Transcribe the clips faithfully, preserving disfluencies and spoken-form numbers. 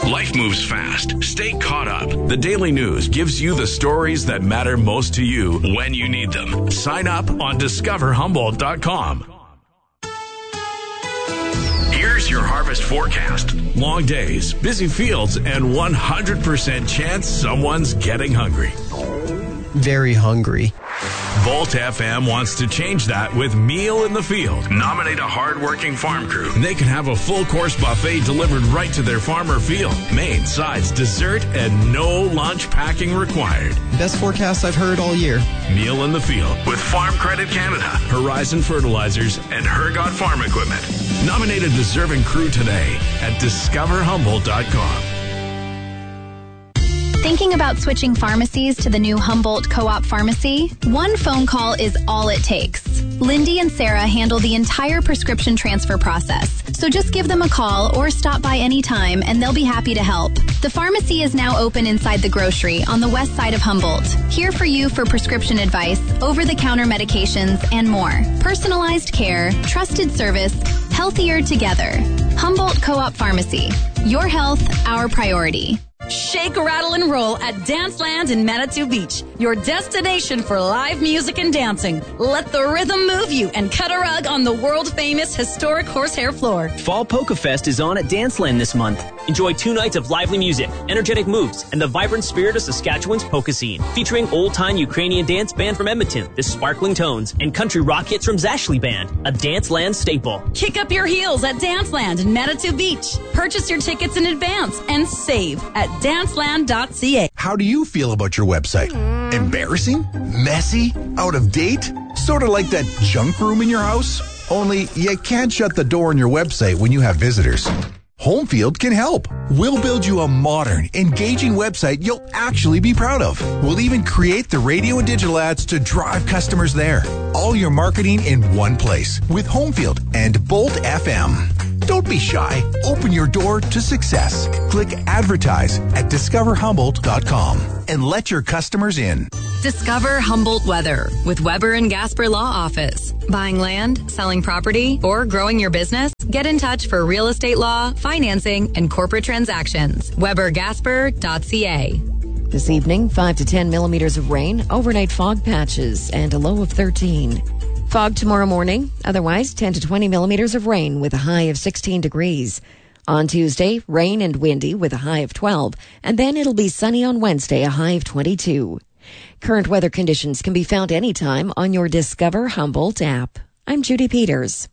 Life moves fast. Stay caught up. The Daily News gives you the stories that matter most to you when you need them. Sign up on discover humboldt dot com. Here's your harvest forecast. Long days, busy fields, and one hundred percent chance someone's getting hungry. Very hungry. Volt F M wants to change that with Meal in the Field. Nominate a hard-working farm crew. They can have a full-course buffet delivered right to their farm or field. Main, sides, dessert, and no lunch packing required. Best forecast I've heard all year. Meal in the Field with Farm Credit Canada, Horizon Fertilizers, and Hergot Farm Equipment. Nominate a deserving crew today at discover humboldt dot com. Thinking about switching pharmacies to the new Humboldt Co-op Pharmacy? One phone call is all it takes. Lindy and Sarah handle the entire prescription transfer process. So just give them a call or stop by anytime and they'll be happy to help. The pharmacy is now open inside the grocery on the west side of Humboldt. Here for you for prescription advice, over-the-counter medications, and more. Personalized care, trusted service, healthier together. Humboldt Co-op Pharmacy. Your health, our priority. Shake, rattle, and roll at Danceland in Manitou Beach, your destination for live music and dancing. Let the rhythm move you and cut a rug on the world-famous historic horsehair floor. Fall Polka Fest is on at Danceland this month. Enjoy two nights of lively music, energetic moves, and the vibrant spirit of Saskatchewan's polka scene, featuring old-time Ukrainian dance band from Edmonton, The Sparkling Tones, and country rock hits from Zashley Band, a Danceland staple. Kick up your heels at Danceland in Manitou Beach. Purchase your tickets in advance and save at danceland dot c a. How do you feel about your website? Embarrassing? Messy? Out of date? Sort of like that junk room in your house? Only you can't shut the door on your website when you have visitors. Homefield can help. We'll build you a modern, engaging website you'll actually be proud of. We'll even create the radio and digital ads to drive customers there. All your marketing in one place with Homefield and Bolt F M. Don't be shy. Open your door to success. Click advertise at discover humboldt dot com and let your customers in. Discover Humboldt Weather with Weber and Gasper Law Office. Buying land, selling property, or growing your business? Get in touch for real estate law, financing, and corporate transactions. weber gasper dot c a. This evening, five to ten millimeters of rain, overnight fog patches, and a low of thirteen. Fog tomorrow morning, otherwise ten to twenty millimeters of rain with a high of sixteen degrees. On Tuesday, rain and windy with a high of twelve, and then it'll be sunny on Wednesday, a high of twenty-two. Current weather conditions can be found anytime on your Discover Humboldt app. I'm Judy Peters.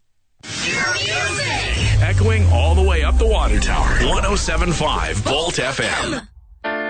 Echoing all the way up the water tower. one oh seven point five Volt F M.